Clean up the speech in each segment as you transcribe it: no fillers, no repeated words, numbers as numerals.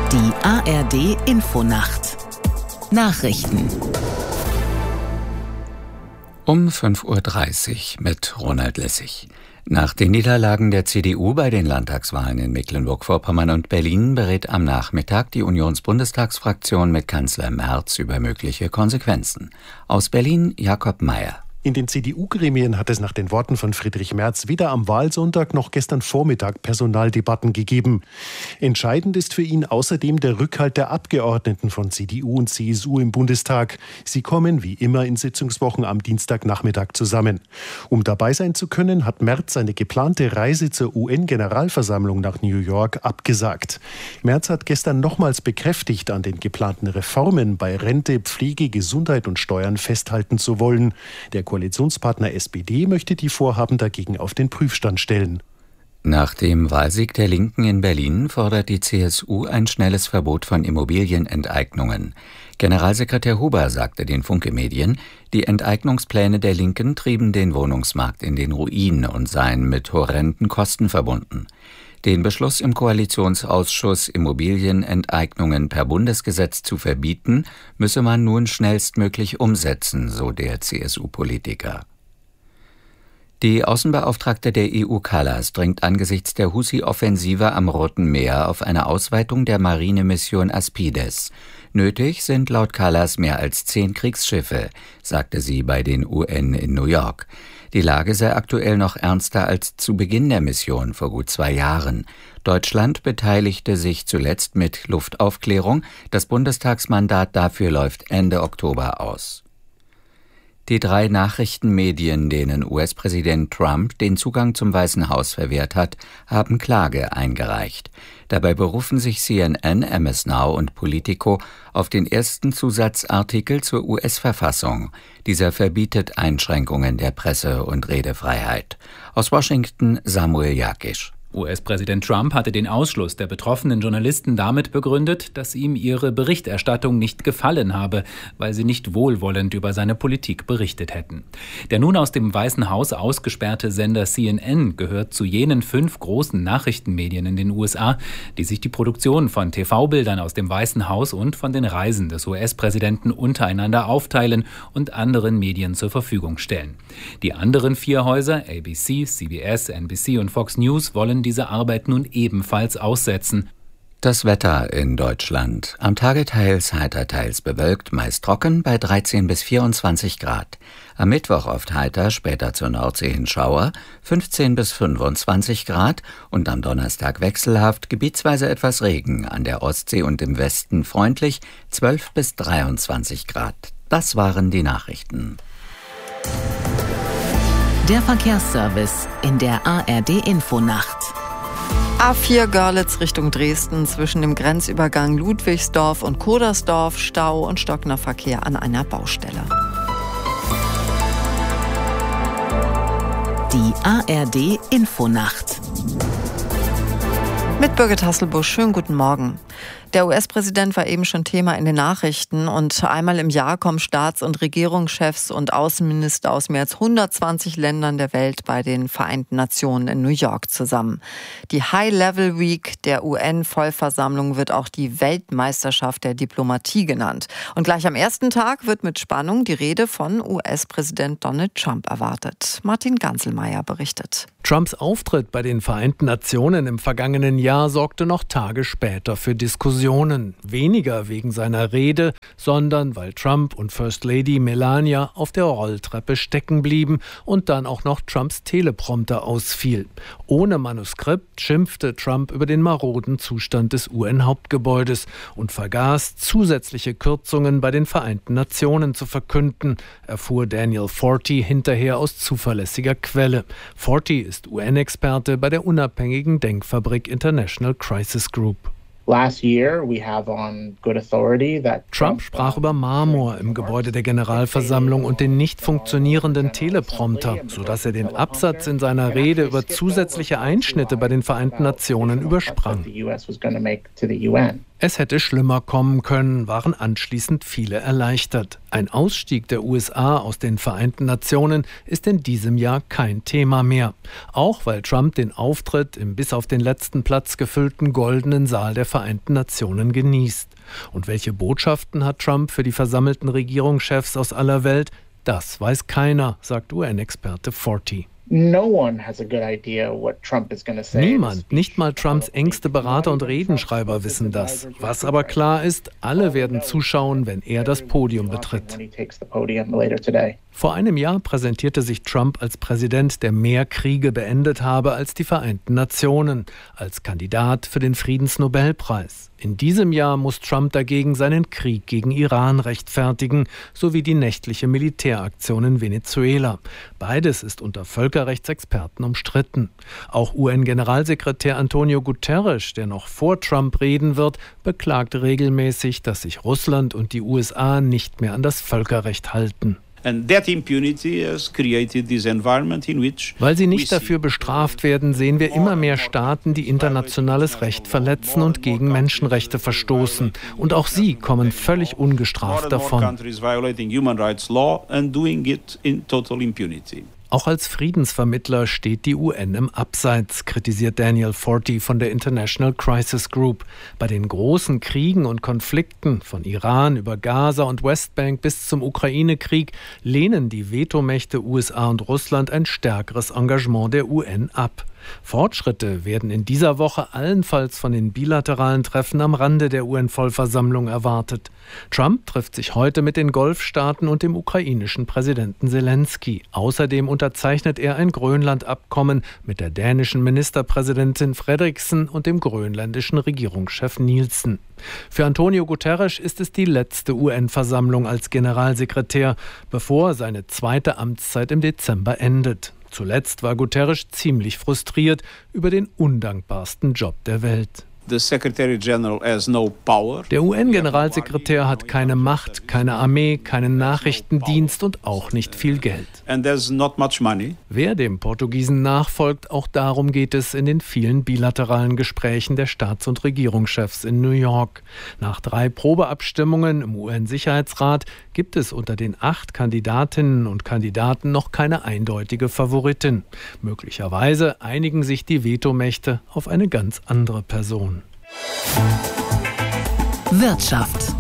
Die ARD-Infonacht. Nachrichten. Um 5:30 Uhr mit Ronald Lessig. Nach den Niederlagen der CDU bei den Landtagswahlen in Mecklenburg-Vorpommern und Berlin berät am Nachmittag die Unionsbundestagsfraktion mit Kanzler Merz über mögliche Konsequenzen. Aus Berlin Jakob Mayer. In den CDU-Gremien hat es nach den Worten von Friedrich Merz weder am Wahlsonntag noch gestern Vormittag Personaldebatten gegeben. Entscheidend ist für ihn außerdem der Rückhalt der Abgeordneten von CDU und CSU im Bundestag. Sie kommen wie immer in Sitzungswochen am Dienstagnachmittag zusammen. Um dabei sein zu können, hat Merz seine geplante Reise zur UN-Generalversammlung nach New York abgesagt. Merz hat gestern nochmals bekräftigt, an den geplanten Reformen bei Rente, Pflege, Gesundheit und Steuern festhalten zu wollen. Der Koalitionspartner SPD möchte die Vorhaben dagegen auf den Prüfstand stellen. Nach dem Wahlsieg der Linken in Berlin fordert die CSU ein schnelles Verbot von Immobilienenteignungen. Generalsekretär Huber sagte den Funke-Medien, die Enteignungspläne der Linken trieben den Wohnungsmarkt in den Ruin und seien mit horrenden Kosten verbunden. Den Beschluss im Koalitionsausschuss, Immobilienenteignungen per Bundesgesetz zu verbieten, müsse man nun schnellstmöglich umsetzen, so der CSU-Politiker. Die Außenbeauftragte der EU Kallas drängt angesichts der Husi-Offensive am Roten Meer auf eine Ausweitung der Marinemission Aspides. Nötig sind laut Kallas mehr als 10 Kriegsschiffe, sagte sie bei den UN in New York. Die Lage sei aktuell noch ernster als zu Beginn der Mission vor gut 2 Jahren. Deutschland beteiligte sich zuletzt mit Luftaufklärung. Das Bundestagsmandat dafür läuft Ende Oktober aus. Die 3 Nachrichtenmedien, denen US-Präsident Trump den Zugang zum Weißen Haus verwehrt hat, haben Klage eingereicht. Dabei berufen sich CNN, MS Now und Politico auf den ersten Zusatzartikel zur US-Verfassung. Dieser verbietet Einschränkungen der Presse- und Redefreiheit. Aus Washington Samuel Jakisch. US-Präsident Trump hatte den Ausschluss der betroffenen Journalisten damit begründet, dass ihm ihre Berichterstattung nicht gefallen habe, weil sie nicht wohlwollend über seine Politik berichtet hätten. Der nun aus dem Weißen Haus ausgesperrte Sender CNN gehört zu jenen 5 großen Nachrichtenmedien in den USA, die sich die Produktion von TV-Bildern aus dem Weißen Haus und von den Reisen des US-Präsidenten untereinander aufteilen und anderen Medien zur Verfügung stellen. Die anderen 4 Häuser, ABC, CBS, NBC und Fox News, wollen diese Arbeit nun ebenfalls aussetzen. Das Wetter in Deutschland. Am Tage teils heiter, teils bewölkt, meist trocken bei 13 bis 24 Grad. Am Mittwoch oft heiter, später zur Nordsee hin Schauer, 15 bis 25 Grad und am Donnerstag wechselhaft, gebietsweise etwas Regen, an der Ostsee und im Westen freundlich, 12 bis 23 Grad. Das waren die Nachrichten. Der Verkehrsservice in der ARD-Infonacht. A4 Görlitz Richtung Dresden zwischen dem Grenzübergang Ludwigsdorf und Kodersdorf, Stau und stockender Verkehr an einer Baustelle. Die ARD-Infonacht. Mit Birgit Hasselbusch, schönen guten Morgen. Der US-Präsident war eben schon Thema in den Nachrichten und einmal im Jahr kommen Staats- und Regierungschefs und Außenminister aus mehr als 120 Ländern der Welt bei den Vereinten Nationen in New York zusammen. Die High-Level Week der UN-Vollversammlung wird auch die Weltmeisterschaft der Diplomatie genannt. Und gleich am ersten Tag wird mit Spannung die Rede von US-Präsident Donald Trump erwartet. Martin Ganselmeier berichtet. Trumps Auftritt bei den Vereinten Nationen im vergangenen Jahr sorgte noch Tage später für Diskussionen. Weniger wegen seiner Rede, sondern weil Trump und First Lady Melania auf der Rolltreppe stecken blieben und dann auch noch Trumps Teleprompter ausfiel. Ohne Manuskript schimpfte Trump über den maroden Zustand des UN-Hauptgebäudes und vergaß, zusätzliche Kürzungen bei den Vereinten Nationen zu verkünden, erfuhr Daniel Forti hinterher aus zuverlässiger Quelle. Forti ist UN-Experte bei der unabhängigen Denkfabrik International Crisis Group. Trump sprach über Marmor im Gebäude der Generalversammlung und den nicht funktionierenden Teleprompter, sodass er den Absatz in seiner Rede über zusätzliche Einschnitte bei den Vereinten Nationen übersprang. Es hätte schlimmer kommen können, waren anschließend viele erleichtert. Ein Ausstieg der USA aus den Vereinten Nationen ist in diesem Jahr kein Thema mehr. Auch weil Trump den Auftritt im bis auf den letzten Platz gefüllten Goldenen Saal der Vereinten Nationen genießt. Und welche Botschaften hat Trump für die versammelten Regierungschefs aus aller Welt? Das weiß keiner, sagt UN-Experte Forti. Niemand, nicht mal Trumps engste Berater und Redenschreiber wissen das. Was aber klar ist, alle werden zuschauen, wenn er das Podium betritt. Vor einem Jahr präsentierte sich Trump als Präsident, der mehr Kriege beendet habe als die Vereinten Nationen, als Kandidat für den Friedensnobelpreis. In diesem Jahr muss Trump dagegen seinen Krieg gegen Iran rechtfertigen, sowie die nächtliche Militäraktion in Venezuela. Beides ist unter Völkerrechtsexperten umstritten. Auch UN-Generalsekretär Antonio Guterres, der noch vor Trump reden wird, beklagt regelmäßig, dass sich Russland und die USA nicht mehr an das Völkerrecht halten. Weil sie nicht dafür bestraft werden, sehen wir immer mehr Staaten, die internationales Recht verletzen und gegen Menschenrechte verstoßen. Und auch sie kommen völlig ungestraft davon. Auch als Friedensvermittler steht die UN im Abseits, kritisiert Daniel Forti von der International Crisis Group. Bei den großen Kriegen und Konflikten, von Iran über Gaza und Westbank bis zum Ukraine-Krieg, lehnen die Vetomächte USA und Russland ein stärkeres Engagement der UN ab. Fortschritte werden in dieser Woche allenfalls von den bilateralen Treffen am Rande der UN-Vollversammlung erwartet. Trump trifft sich heute mit den Golfstaaten und dem ukrainischen Präsidenten Zelensky. Außerdem unterzeichnet er ein Grönland-Abkommen mit der dänischen Ministerpräsidentin Frederiksen und dem grönländischen Regierungschef Nielsen. Für Antonio Guterres ist es die letzte UN-Versammlung als Generalsekretär, bevor seine zweite Amtszeit im Dezember endet. Zuletzt war Guterres ziemlich frustriert über den undankbarsten Job der Welt. Der UN-Generalsekretär hat keine Macht, keine Armee, keinen Nachrichtendienst und auch nicht viel Geld. Wer dem Portugiesen nachfolgt, auch darum geht es in den vielen bilateralen Gesprächen der Staats- und Regierungschefs in New York. Nach 3 Probeabstimmungen im UN-Sicherheitsrat gibt es unter den 8 Kandidatinnen und Kandidaten noch keine eindeutige Favoritin. Möglicherweise einigen sich die Vetomächte auf eine ganz andere Person. Wirtschaft.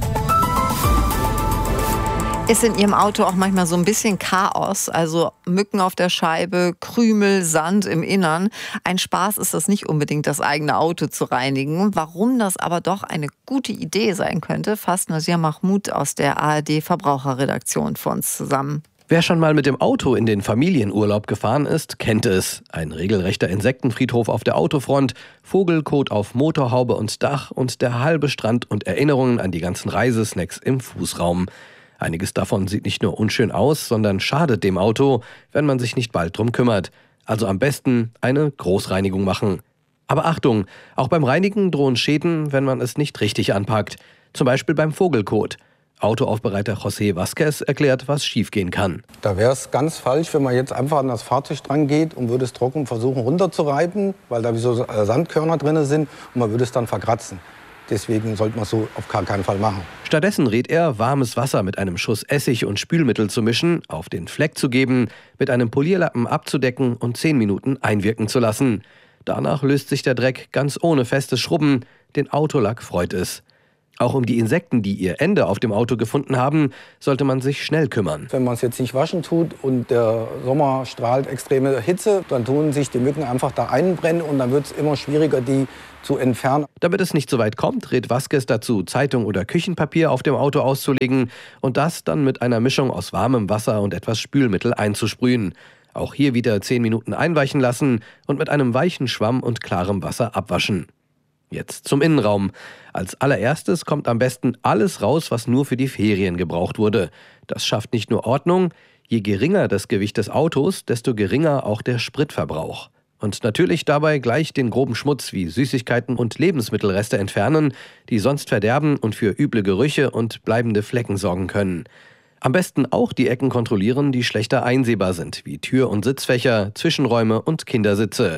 Ist in Ihrem Auto auch manchmal so ein bisschen Chaos, also Mücken auf der Scheibe, Krümel, Sand im Innern? Ein Spaß ist das nicht unbedingt, das eigene Auto zu reinigen. Warum das aber doch eine gute Idee sein könnte, fasst Nasir Mahmoud aus der ARD-Verbraucherredaktion für uns zusammen. Wer schon mal mit dem Auto in den Familienurlaub gefahren ist, kennt es. Ein regelrechter Insektenfriedhof auf der Autofront, Vogelkot auf Motorhaube und Dach und der halbe Strand und Erinnerungen an die ganzen Reisesnacks im Fußraum. Einiges davon sieht nicht nur unschön aus, sondern schadet dem Auto, wenn man sich nicht bald drum kümmert. Also am besten eine Großreinigung machen. Aber Achtung, auch beim Reinigen drohen Schäden, wenn man es nicht richtig anpackt. Zum Beispiel beim Vogelkot. Autoaufbereiter José Vázquez erklärt, was schiefgehen kann. Da wäre es ganz falsch, wenn man jetzt einfach an das Fahrzeug dran geht und würde es trocken versuchen runterzureiben, weil da wie so Sandkörner drin sind und man würde es dann verkratzen. Deswegen sollte man es so auf gar keinen Fall machen. Stattdessen rät er, warmes Wasser mit einem Schuss Essig und Spülmittel zu mischen, auf den Fleck zu geben, mit einem Polierlappen abzudecken und 10 Minuten einwirken zu lassen. Danach löst sich der Dreck ganz ohne festes Schrubben. Den Autolack freut es. Auch um die Insekten, die ihr Ende auf dem Auto gefunden haben, sollte man sich schnell kümmern. Wenn man es jetzt nicht waschen tut und der Sommer strahlt extreme Hitze, dann tun sich die Mücken einfach da einbrennen und dann wird es immer schwieriger, die zu entfernen. Damit es nicht so weit kommt, rät Vázquez dazu, Zeitung oder Küchenpapier auf dem Auto auszulegen und das dann mit einer Mischung aus warmem Wasser und etwas Spülmittel einzusprühen. Auch hier wieder 10 Minuten einweichen lassen und mit einem weichen Schwamm und klarem Wasser abwaschen. Jetzt zum Innenraum. Als allererstes kommt am besten alles raus, was nur für die Ferien gebraucht wurde. Das schafft nicht nur Ordnung. Je geringer das Gewicht des Autos, desto geringer auch der Spritverbrauch. Und natürlich dabei gleich den groben Schmutz wie Süßigkeiten und Lebensmittelreste entfernen, die sonst verderben und für üble Gerüche und bleibende Flecken sorgen können. Am besten auch die Ecken kontrollieren, die schlechter einsehbar sind, wie Tür- und Sitzfächer, Zwischenräume und Kindersitze.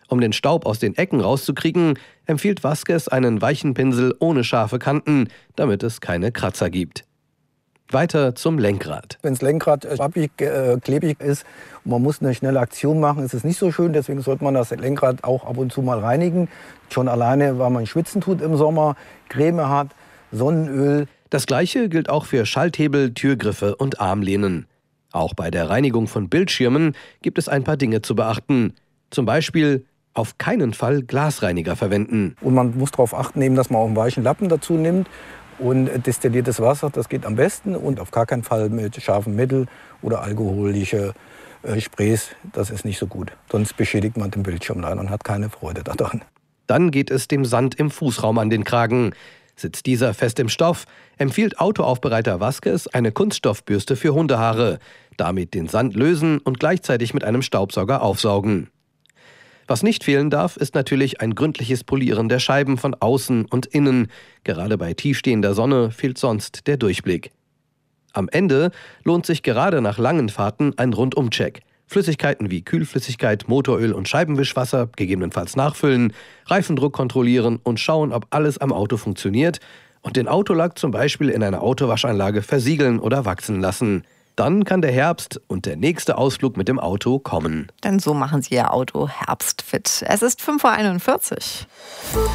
Um den Staub aus den Ecken rauszukriegen, empfiehlt Vázquez einen weichen Pinsel ohne scharfe Kanten, damit es keine Kratzer gibt. Weiter zum Lenkrad. Wenn das Lenkrad klebrig ist und man muss eine schnelle Aktion machen, ist es nicht so schön. Deswegen sollte man das Lenkrad auch ab und zu mal reinigen. Schon alleine, weil man schwitzen tut im Sommer, Creme hat, Sonnenöl. Das Gleiche gilt auch für Schalthebel, Türgriffe und Armlehnen. Auch bei der Reinigung von Bildschirmen gibt es ein paar Dinge zu beachten. Zum Beispiel auf keinen Fall Glasreiniger verwenden. Und man muss darauf achten, dass man auch einen weichen Lappen dazu nimmt. Und destilliertes Wasser, das geht am besten. Und auf gar keinen Fall mit scharfem Mittel oder alkoholische Sprays. Das ist nicht so gut. Sonst beschädigt man den Bildschirm leider und hat keine Freude daran. Dann geht es dem Sand im Fußraum an den Kragen. Sitzt dieser fest im Stoff, empfiehlt Autoaufbereiter Vázquez eine Kunststoffbürste für Hundehaare. Damit den Sand lösen und gleichzeitig mit einem Staubsauger aufsaugen. Was nicht fehlen darf, ist natürlich ein gründliches Polieren der Scheiben von außen und innen. Gerade bei tiefstehender Sonne fehlt sonst der Durchblick. Am Ende lohnt sich gerade nach langen Fahrten ein Rundumcheck. Flüssigkeiten wie Kühlflüssigkeit, Motoröl und Scheibenwischwasser gegebenenfalls nachfüllen, Reifendruck kontrollieren und schauen, ob alles am Auto funktioniert und den Autolack zum Beispiel in einer Autowaschanlage versiegeln oder wachsen lassen. Dann kann der Herbst und der nächste Ausflug mit dem Auto kommen. Denn so machen Sie Ihr Auto herbstfit. Es ist 5:41 Uhr.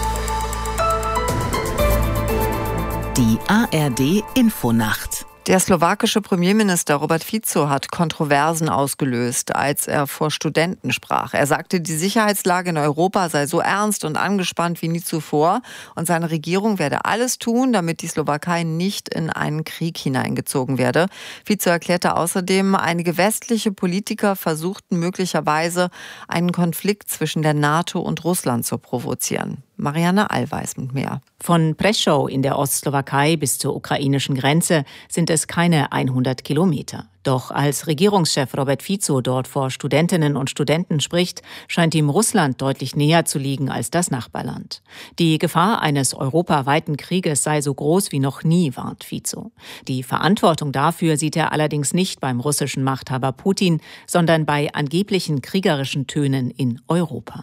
Die ARD Infonacht. Der slowakische Premierminister Robert Fico hat Kontroversen ausgelöst, als er vor Studenten sprach. Er sagte, die Sicherheitslage in Europa sei so ernst und angespannt wie nie zuvor und seine Regierung werde alles tun, damit die Slowakei nicht in einen Krieg hineingezogen werde. Fico erklärte außerdem, einige westliche Politiker versuchten möglicherweise einen Konflikt zwischen der NATO und Russland zu provozieren. Marianne Allweis mit mehr. Von Prešov in der Ostslowakei bis zur ukrainischen Grenze sind es keine 100 Kilometer. Doch als Regierungschef Robert Fico dort vor Studentinnen und Studenten spricht, scheint ihm Russland deutlich näher zu liegen als das Nachbarland. Die Gefahr eines europaweiten Krieges sei so groß wie noch nie, warnt Fico. Die Verantwortung dafür sieht er allerdings nicht beim russischen Machthaber Putin, sondern bei angeblichen kriegerischen Tönen in Europa.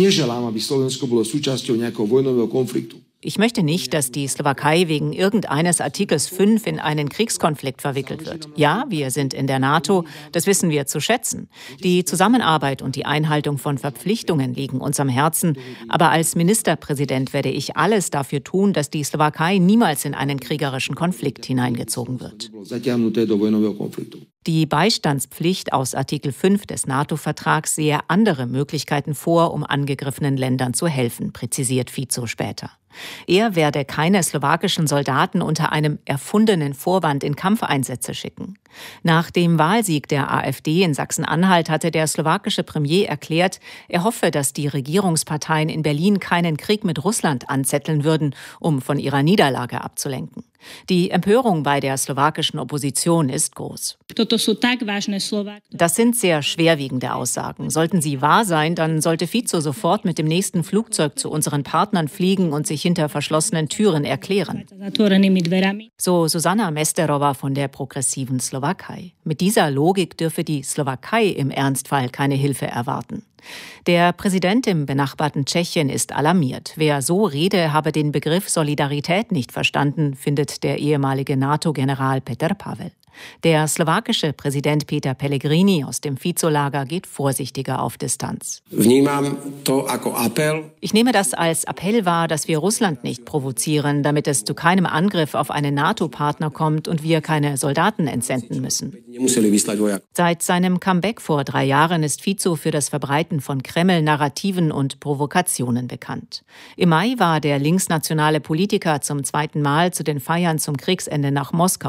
Ich möchte nicht, dass die Slowakei wegen irgendeines Artikels 5 in einen Kriegskonflikt verwickelt wird. Ja, wir sind in der NATO, das wissen wir zu schätzen. Die Zusammenarbeit und die Einhaltung von Verpflichtungen liegen uns am Herzen. Aber als Ministerpräsident werde ich alles dafür tun, dass die Slowakei niemals in einen kriegerischen Konflikt hineingezogen wird. Die Beistandspflicht aus Artikel 5 des NATO-Vertrags sehe andere Möglichkeiten vor, um angegriffenen Ländern zu helfen, präzisiert Fico später. Er werde keine slowakischen Soldaten unter einem erfundenen Vorwand in Kampfeinsätze schicken. Nach dem Wahlsieg der AfD in Sachsen-Anhalt hatte der slowakische Premier erklärt, er hoffe, dass die Regierungsparteien in Berlin keinen Krieg mit Russland anzetteln würden, um von ihrer Niederlage abzulenken. Die Empörung bei der slowakischen Opposition ist groß. Das sind sehr schwerwiegende Aussagen. Sollten sie wahr sein, dann sollte Fico sofort mit dem nächsten Flugzeug zu unseren Partnern fliegen und sich hinter verschlossenen Türen erklären. So Zuzana Mesterova von der progressiven Slowakei. Mit dieser Logik dürfe die Slowakei im Ernstfall keine Hilfe erwarten. Der Präsident im benachbarten Tschechien ist alarmiert. Wer so rede, habe den Begriff Solidarität nicht verstanden, findet der ehemalige NATO-General Petr Pavel. Der slowakische Präsident Peter Pellegrini aus dem Fico-Lager geht vorsichtiger auf Distanz. Ich nehme das als Appell wahr, dass wir Russland nicht provozieren, damit es zu keinem Angriff auf einen NATO-Partner kommt und wir keine Soldaten entsenden müssen. Seit seinem Comeback vor 3 Jahren ist Fico für das Verbreiten von Kreml-Narrativen und Provokationen bekannt. Im Mai war der linksnationale Politiker zum 2. Mal zu den Feiern zum Kriegsende nach Moskau